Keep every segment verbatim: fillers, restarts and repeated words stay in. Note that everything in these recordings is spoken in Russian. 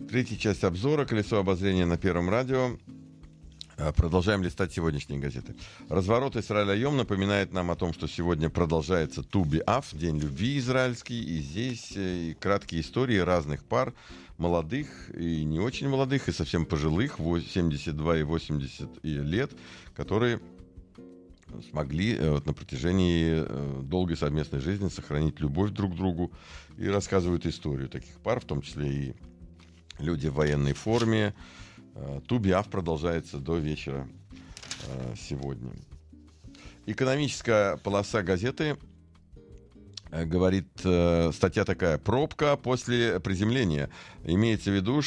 Третья часть обзора «Колесо обозрения» на Первом радио. Продолжаем листать сегодняшние газеты. Разворот Исраэль Айом напоминает нам о том, что сегодня продолжается Ту Б'Ав, День любви израильский. И здесь и краткие истории разных пар, молодых и не очень молодых, и совсем пожилых, семьдесят два и восемьдесят лет, которые смогли вот, на протяжении долгой совместной жизни сохранить любовь друг к другу, и рассказывают историю таких пар, в том числе и люди в военной форме. Ту Б'Ав продолжается до вечера сегодня. Экономическая полоса газеты говорит, статья такая: пробка после приземления. Имеется в виду,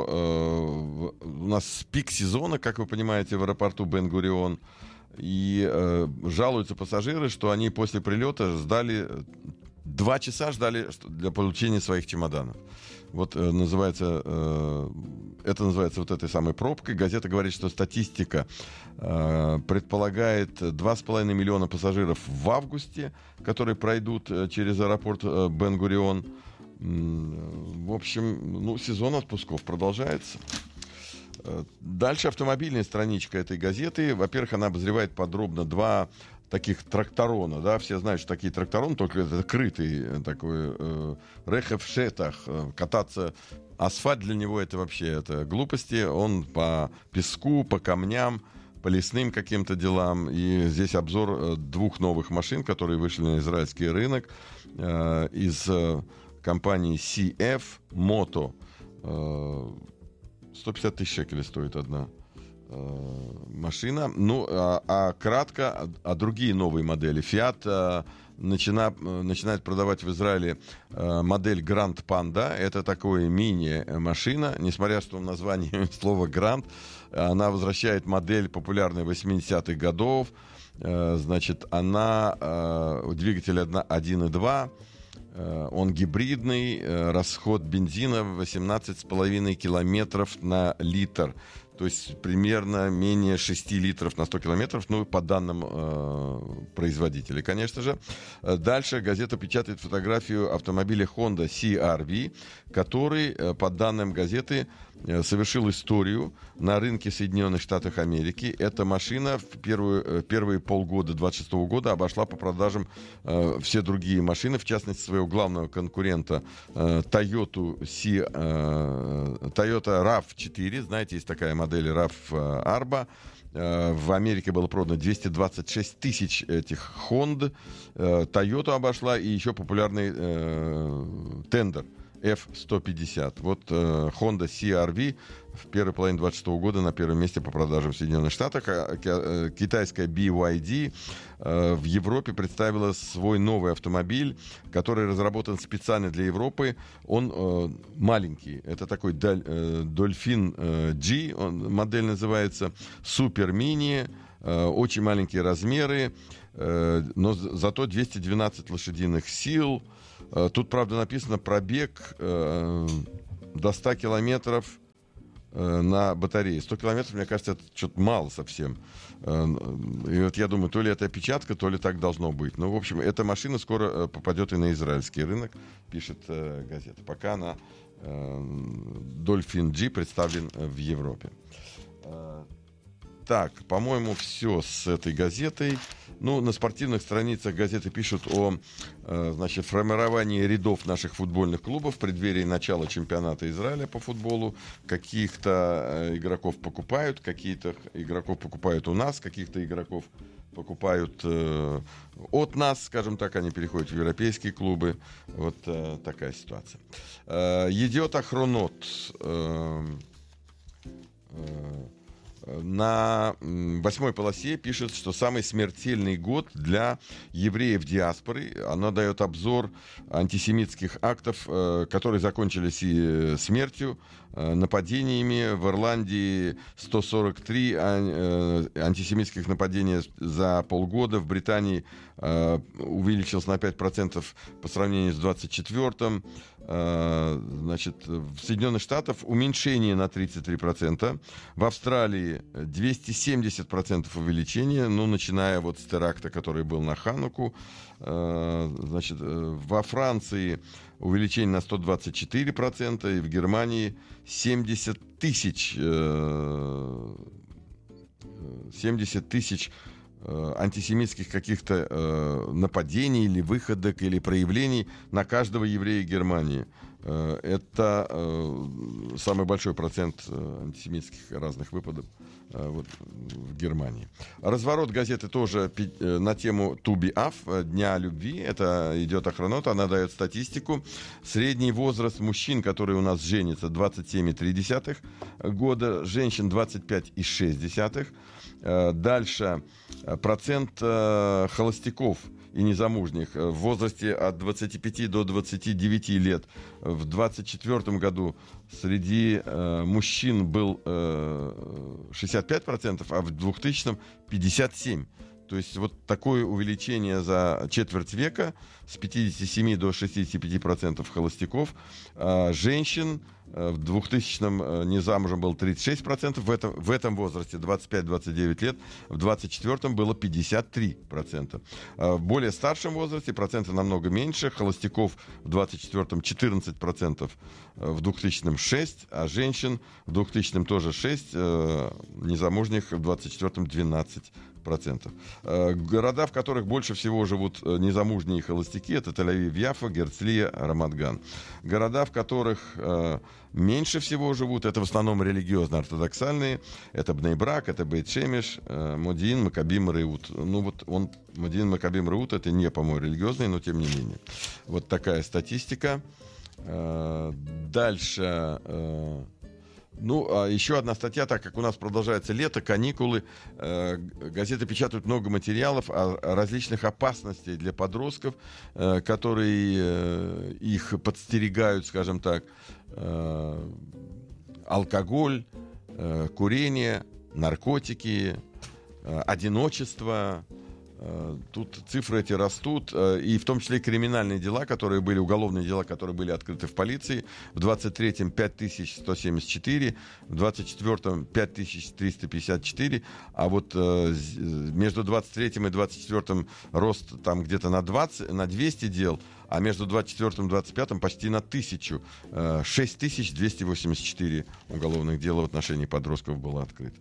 что э, у нас пик сезона, как вы понимаете, в аэропорту Бен-Гурион, и э, жалуются пассажиры, что они после прилета ждали два часа ждали для получения своих чемоданов. Вот э, называется, э, это называется вот этой самой пробкой. Газета говорит, что статистика э, предполагает два с половиной миллиона пассажиров в августе, которые пройдут э, через аэропорт э, Бен-Гурион. В общем, ну, сезон отпусков продолжается. Дальше автомобильная страничка этой газеты. Во-первых, она обозревает подробно два таких тракторона, да, все знают, что такие трактороны, только это крытый такой э, рехев шетах, э, кататься, асфальт для него это вообще это глупости, он по песку, по камням, по лесным каким-то делам, и здесь обзор э, двух новых машин, которые вышли на израильский рынок э, из э, компании си эф Moto, э, сто пятьдесят тысяч шекелей стоит одна машина. Ну, а, а кратко о, о другие новые модели. Fiat а, начина, начинает продавать в Израиле а, модель Grand Panda. Это такое мини-машина. Несмотря что в названии слово Grand, она возвращает модель популярной восьмидесятых годов. А, значит, она а, двигатель один и два. А, он гибридный. А, расход бензина восемнадцать с половиной километров на литр. То есть примерно менее шести литров на сто километров, ну, по данным э, производителя, конечно же. Дальше газета печатает фотографию автомобиля Honda си ар ви, который, э, по данным газеты, э, совершил историю на рынке Соединенных Штатов Америки. Эта машина в первую, э, первые полгода двадцать шестого года обошла по продажам э, все другие машины, в частности, своего главного конкурента э, Toyota, C, э, Toyota рав четыре. Знаете, есть такая модель. Модели рав Арба. В Америке было продано двести двадцать шесть тысяч этих Honda. Toyota обошла, и еще популярный э, тендер эф сто пятьдесят. Вот э, Honda си ар ви в первой половине двадцать шестого года на первом месте по продажам в Соединенных Штатах. А, а, китайская би вай ди э, в Европе представила свой новый автомобиль, который разработан специально для Европы. Он э, маленький. Это такой Dolphin э, G, он, модель называется, супер мини, э, очень маленькие размеры, э, но зато двести двенадцать лошадиных сил. Э, тут, правда, написано пробег э, до ста километров на батарее. сто километров, мне кажется, это что-то мало совсем. И вот я думаю, то ли это опечатка, то ли так должно быть. Ну, в общем, эта машина скоро попадет и на израильский рынок, пишет э, газета. Пока она э, Dolphin G представлен в Европе. Э, так, по-моему, все с этой газетой. Ну, на спортивных страницах газеты пишут о э, значит, формировании рядов наших футбольных клубов в преддверии начала чемпионата Израиля по футболу. Каких-то э, игроков покупают, какие-то игроков покупают у нас, каких-то игроков покупают э, от нас, скажем так, они переходят в европейские клубы. Вот э, такая ситуация. Э, Едиот Ахронот. Э, э, На восьмой полосе пишет, что самый смертельный год для евреев диаспоры. Она дает обзор антисемитских актов, которые закончились и смертью, нападениями. В Ирландии сто сорок три антисемитских нападения за полгода. В Британии увеличилось на пять процентов по сравнению с двадцать четвёртым. Значит, в Соединенных Штатах уменьшение на тридцать три процента. В Австралии двести семьдесят процентов увеличения, ну, начиная вот с теракта, который был на Хануку. Значит, во Франции увеличение на сто двадцать четыре процента, и в Германии семьдесят тысяч семьдесят тысяч антисемитских каких-то э, нападений или выходок или проявлений на каждого еврея Германии. Э, это э, самый большой процент э, антисемитских разных выпадов э, вот, в Германии. Разворот газеты тоже э, на тему Туби Ав, Дня любви. Это идет охранота, она дает статистику. Средний возраст мужчин, которые у нас женятся, двадцать семь и три десятых года, женщин двадцать пять и шесть десятых. Дальше процент э, холостяков и незамужних в возрасте от двадцати пяти до двадцати девяти лет в двадцать четвёртом году среди э, мужчин был э, шестьдесят пять процентов, а в двухтысячном пятьдесят семь процентов. То есть вот такое увеличение за четверть века с пятидесяти семи до шестидесяти пяти процентов холостяков. А женщин в двухтысячном не замужем было тридцать шесть процентов, в этом, в этом возрасте двадцать пять - двадцать девять лет, в двадцать четвёртом было пятьдесят три процента. В более старшем возрасте проценты намного меньше, холостяков в двадцать четвёртом четырнадцать процентов, в двухтысячном шесть процентов, а женщин в двухтысячном тоже шесть процентов, незамужних в двадцать четвёртом двенадцать процентов. Города, в которых больше всего живут незамужние холостяки, это Тель-Авив, Яффа, Герцлия, Рамат-Ган. Города, в которых э, меньше всего живут, это в основном религиозно-ортодоксальные. Это Бней-Брак, это Бейт-Шемеш, э, Модиин, Макабим, Реут. Ну вот он, Модиин, Макабим, Реут, это не, по-моему, религиозные, но тем не менее. Вот такая статистика. Э, дальше... Э, Ну, а еще одна статья, так как у нас продолжается лето, каникулы, э, газеты печатают много материалов о, о различных опасностях для подростков, э, которые э, их подстерегают, скажем так, э, алкоголь, э, курение, наркотики, э, одиночество. Тут цифры эти растут, и в том числе криминальные дела, которые были, уголовные дела, которые были открыты в полиции. В двадцать третьем пять тысяч сто семьдесят четыре, в двадцать четвёртом пять тысяч триста пятьдесят четыре, а вот между двадцать третьим и двадцать четвёртым рост там где-то на двадцать, на двести дел, а между двадцать четвёртым и двадцать пятым почти на тысячу. шесть тысяч двести восемьдесят четыре уголовных дела в отношении подростков было открыто.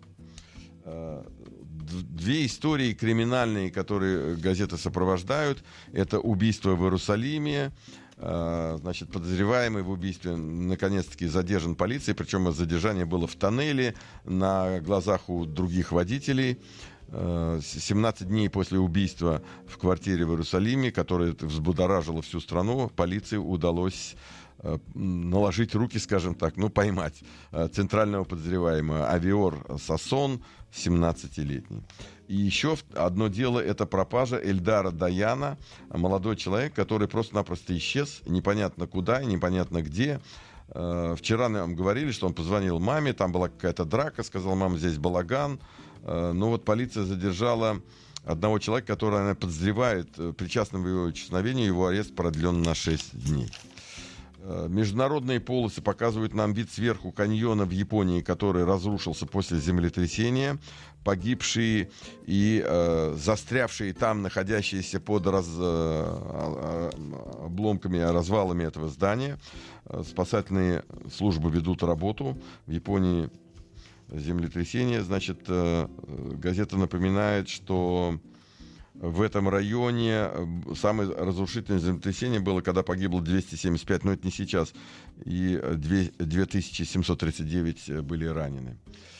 Две истории криминальные, которые газеты сопровождают, это убийство в Иерусалиме. Значит, подозреваемый в убийстве наконец-таки задержан полицией, причем задержание было в тоннеле на глазах у других водителей. семнадцать дней после убийства в квартире в Иерусалиме, которое взбудоражило всю страну, полиции удалось наложить руки, скажем так, ну, поймать центрального подозреваемого Авиор Сасон, семнадцатилетний. И еще одно дело, это пропажа Эльдара Даяна, молодой человек, который просто-напросто исчез, непонятно куда и непонятно где. Вчера нам говорили, что он позвонил маме, там была какая-то драка, сказал: мама, здесь балаган. Но вот полиция задержала одного человека, которого она подозревает причастным в его исчезновению, его арест продлен на шесть дней. Международные полосы показывают нам вид сверху каньона в Японии, который разрушился после землетрясения. Погибшие и э, застрявшие там, находящиеся под раз, э, обломками, развалами этого здания. Спасательные службы ведут работу. В Японии землетрясение. Значит, э, газета напоминает, что в этом районе самое разрушительное землетрясение было, когда погибло двести семьдесят пять, но это не сейчас, и две тысячи семьсот тридцать девять были ранены.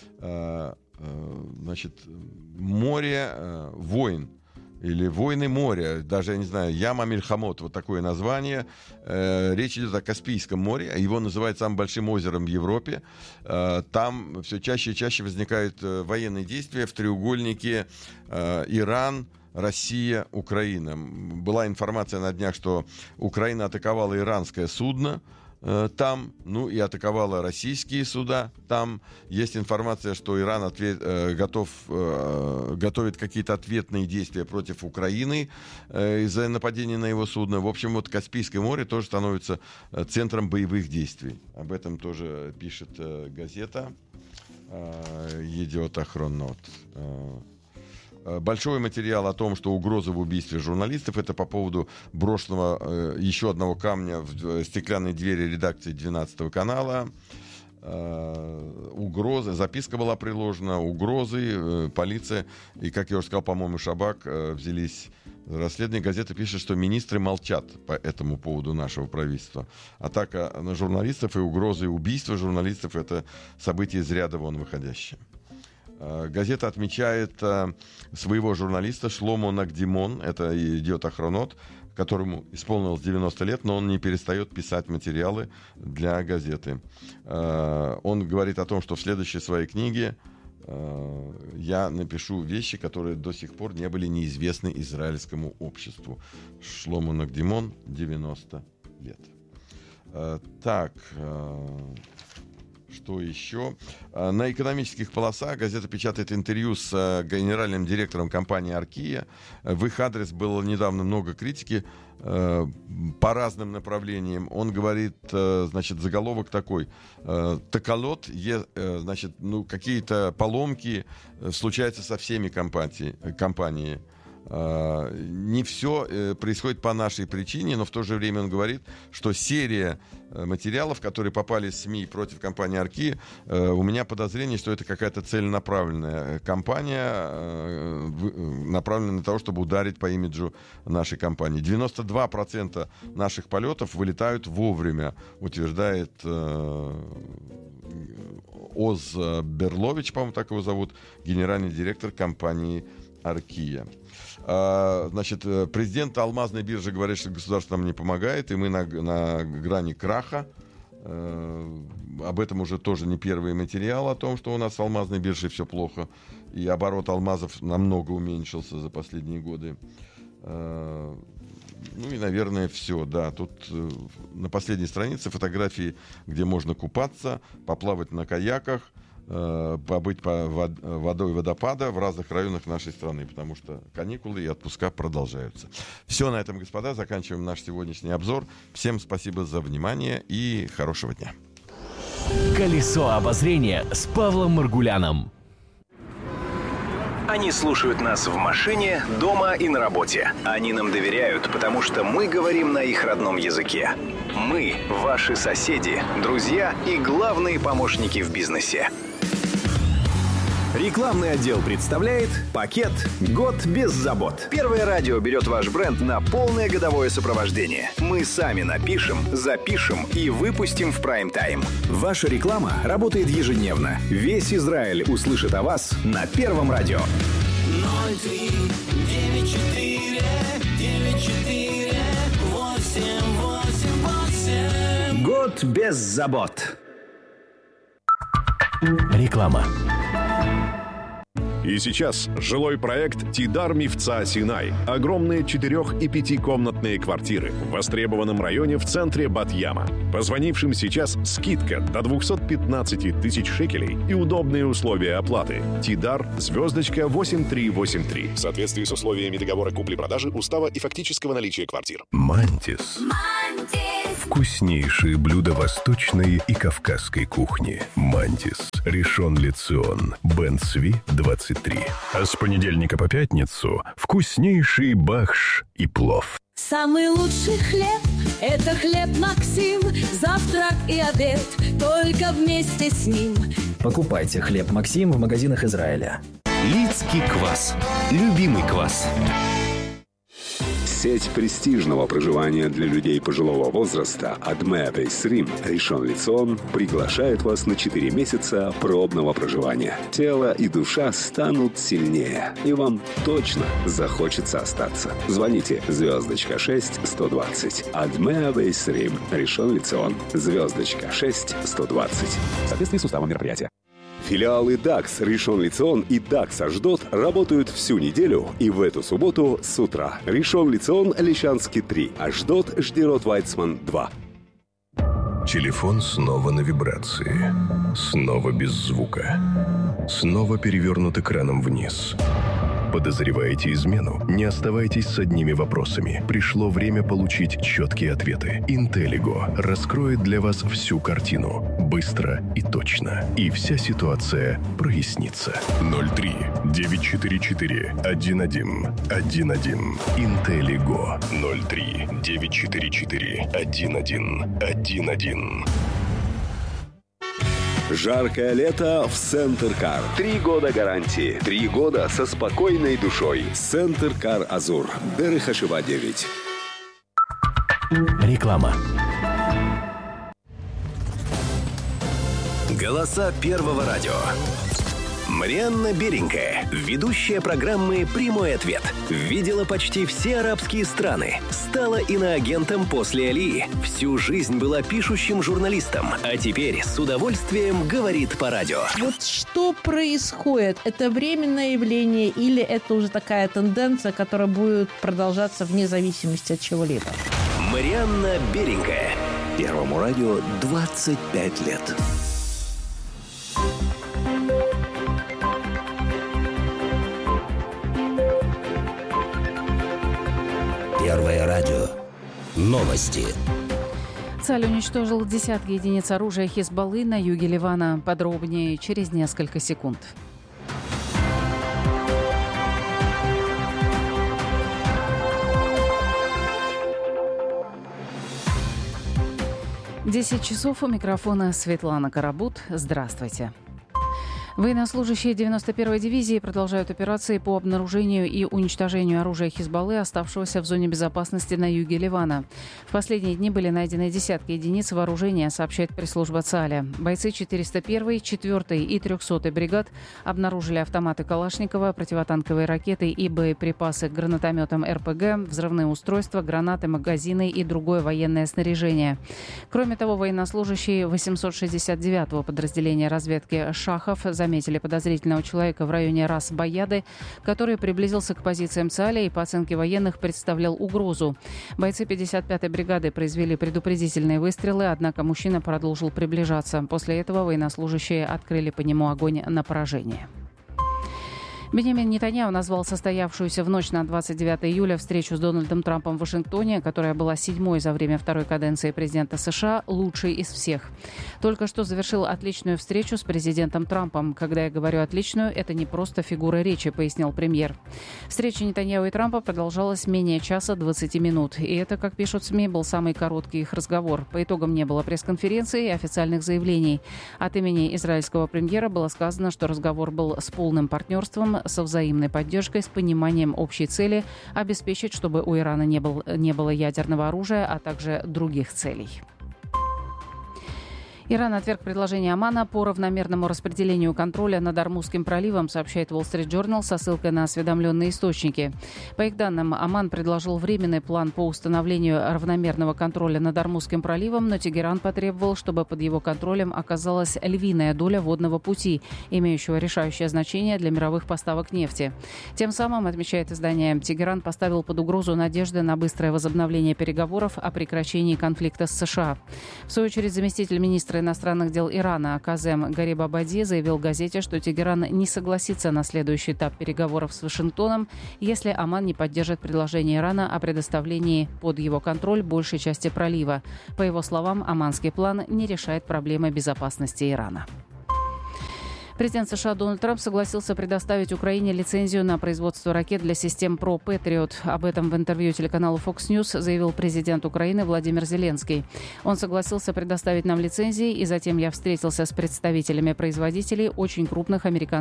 Значит, море войн, или «Войны моря», даже, я не знаю, Яма Мильхамот, вот такое название. Речь идет о Каспийском море, его называют самым большим озером в Европе. Там все чаще и чаще возникают военные действия в треугольнике Иран, Россия, Украина. Была информация на днях, что Украина атаковала иранское судно, там, ну и атаковала российские суда там. Есть информация, что Иран ответ, э, готов, э, готовит какие-то ответные действия против Украины э, из-за нападения на его судно. В общем, вот Каспийское море тоже становится э, центром боевых действий. Об этом тоже пишет э, газета э, «Едиот Ахронот». Э, Большой материал о том, что угрозы в убийстве журналистов, это по поводу брошенного э, еще одного камня в стеклянной двери редакции двенадцатого канала. Э, угрозы, записка была приложена, угрозы, э, полиция и, как я уже сказал, по-моему, Шабак э, взялись за расследование. Газета пишет, что министры молчат по этому поводу нашего правительства. Атака на журналистов и угрозы убийства журналистов — это событие из ряда вон выходящее. Газета отмечает э, своего журналиста Шломо Нагдимон, это «Едиот Ахронот», которому исполнилось девяносто лет, но он не перестает писать материалы для газеты. Э, он говорит о том, что в следующей своей книге э, я напишу вещи, которые до сих пор не были неизвестны израильскому обществу. Шломо Нагдимон, девяносто лет. Э, так... Э, Что еще? На экономических полосах газета печатает интервью с генеральным директором компании «Аркия». В их адрес было недавно много критики э, по разным направлениям. Он говорит, э, значит, заголовок такой: «Таколот, е, э, значит, ну, какие-то поломки случаются со всеми компании, компании. Не все происходит по нашей причине», но в то же время он говорит, что серия материалов, которые попали в СМИ против компании «Арки», у меня подозрение, что это какая-то целенаправленная кампания, направленная на то, чтобы ударить по имиджу нашей компании. девяносто два процента наших полетов вылетают вовремя, утверждает Оз Берлович, по-моему, так его зовут, генеральный директор компании «Аркия». Значит, президент Алмазной биржи говорит, что государство нам не помогает, и мы на, на грани краха. Об этом уже тоже не первый материал, о том, что у нас с Алмазной биржей все плохо, и оборот алмазов намного уменьшился за последние годы. Ну и, наверное, все. Да, тут на последней странице фотографии, где можно купаться, поплавать на каяках, побыть по водой водопада в разных районах нашей страны, потому что каникулы и отпуска продолжаются. Все на этом, господа. Заканчиваем наш сегодняшний обзор. Всем спасибо за внимание и хорошего дня. Колесо обозрения с Павлом Маргуляном. Они слушают нас в машине, дома и на работе. Они нам доверяют, потому что мы говорим на их родном языке. Мы – ваши соседи, друзья и главные помощники в бизнесе. Рекламный отдел представляет пакет «Год без забот». Первое радио берет ваш бренд на полное годовое сопровождение. Мы сами напишем, запишем и выпустим в прайм-тайм. Ваша реклама работает ежедневно. Весь Израиль услышит о вас на Первом радио. ноль три девять четыре девять четыре восемь восемь восемь. Год без забот. Реклама. И сейчас жилой проект «Тидар Мивца Синай». Огромные четырех- и пятикомнатные квартиры в востребованном районе в центре Бат-Яма. Позвонившим сейчас скидка до двести пятнадцать тысяч шекелей и удобные условия оплаты. «Тидар» звездочка восемь три восемь три. В соответствии с условиями договора купли-продажи, устава и фактического наличия квартир. «Мантис». Вкуснейшие блюда восточной и кавказской кухни. «Мантис». Ришон Ле-Цион. Бен Цви, двадцать три. А с понедельника по пятницу вкуснейший бахш и плов. Самый лучший хлеб – это хлеб Максим. Завтрак и обед только вместе с ним. Покупайте хлеб Максим в магазинах Израиля. Лидский квас. Любимый квас. Сеть престижного проживания для людей пожилого возраста Адме Бейсрим Ришон Ле-Цион приглашает вас на четыре месяца пробного проживания. Тело и душа станут сильнее, и вам точно захочется остаться. Звоните звездочка шесть сто двадцать. Адме Бейсрим Ришон Ле-Цион. Звездочка шесть сто двадцать. В соответствии с уставом мероприятия. Филиалы дакс Ришон Ле-Цион и дакс Ашдод работают всю неделю и в эту субботу с утра. Ришон Ле-Цион Лещанский три, Ашдод Ждерот Вайцман два. Телефон снова на вибрации. Снова без звука. Снова перевернут экраном вниз. Подозреваете измену? Не оставайтесь с одними вопросами. Пришло время получить четкие ответы. Интеллиго раскроет для вас всю картину. Быстро и точно. И вся ситуация прояснится. ноль три девятьсот четырьдесят четыре один один один один. Интеллиго. ноль три девятьсот четырьдесят четыре один один один один. Жаркое лето в Центр Кар. Три года гарантии. Три года со спокойной душой. Центр Кар Азур. Дерихашева девять. Реклама. Голоса Первого радио. Марианна Беренькая, ведущая программы «Прямой ответ». Видела почти все арабские страны. Стала иноагентом после Алии. Всю жизнь была пишущим журналистом. А теперь с удовольствием говорит по радио. Вот что происходит? Это временное явление или это уже такая тенденция, которая будет продолжаться вне зависимости от чего-либо? Марианна Беренькая. Первому радио двадцать пять лет. Первое радио. Новости. Цаль уничтожил десятки единиц оружия Хизбаллы на юге Ливана. Подробнее через несколько секунд. десять часов, у микрофона Светлана Карабут. Здравствуйте. Военнослужащие девяносто первой дивизии продолжают операции по обнаружению и уничтожению оружия Хизбаллы, оставшегося в зоне безопасности на юге Ливана. В последние дни были найдены десятки единиц вооружения, сообщает пресс-служба ЦАЛЯ. Бойцы четыреста первой, четвёртой и трёхсотой бригад обнаружили автоматы Калашникова, противотанковые ракеты и боеприпасы к гранатометам эр пэ гэ, взрывные устройства, гранаты, магазины и другое военное снаряжение. Кроме того, военнослужащие восемьсот шестьдесят девятого подразделения разведки «Шахов» заметили подозрительного человека в районе Рас-Баяды, который приблизился к позициям ЦАЛЯ и, по оценке военных, представлял угрозу. Бойцы пятьдесят пятой бригады произвели предупредительные выстрелы, однако мужчина продолжил приближаться. После этого военнослужащие открыли по нему огонь на поражение. Беньямин Нетаньяху назвал состоявшуюся в ночь на двадцать девятое июля встречу с Дональдом Трампом в Вашингтоне, которая была седьмой за время второй каденции президента США, лучшей из всех. Только что завершил отличную встречу с президентом Трампом. Когда я говорю «отличную», это не просто фигура речи, пояснил премьер. Встреча Нетаньяху и Трампа продолжалась менее часа двадцати минут. И это, как пишут СМИ, был самый короткий их разговор. По итогам не было пресс-конференции и официальных заявлений. От имени израильского премьера было сказано, что разговор был с полным партнерством, со взаимной поддержкой, с пониманием общей цели обеспечить, чтобы у Ирана не, был, не было ядерного оружия, а также других целей. Иран отверг предложение Омана по равномерному распределению контроля над Ормузским проливом, сообщает Wall Street Journal со ссылкой на осведомленные источники. По их данным, Оман предложил временный план по установлению равномерного контроля над Ормузским проливом, но Тегеран потребовал, чтобы под его контролем оказалась львиная доля водного пути, имеющего решающее значение для мировых поставок нефти. Тем самым, отмечает издание, Тегеран поставил под угрозу надежды на быстрое возобновление переговоров о прекращении конфликта с США. В свою очередь, заместитель министра иностранных дел Ирана Казем Гарибабади заявил газете, что Тегеран не согласится на следующий этап переговоров с Вашингтоном, если Оман не поддержит предложение Ирана о предоставлении под его контроль большей части пролива. По его словам, оманский план не решает проблемы безопасности Ирана. Президент США Дональд Трамп согласился предоставить Украине лицензию на производство ракет для систем Pro Patriot. Об этом в интервью телеканалу Fox News заявил президент Украины Владимир Зеленский. Он согласился предоставить нам лицензии, и затем я встретился с представителями производителей очень крупных американских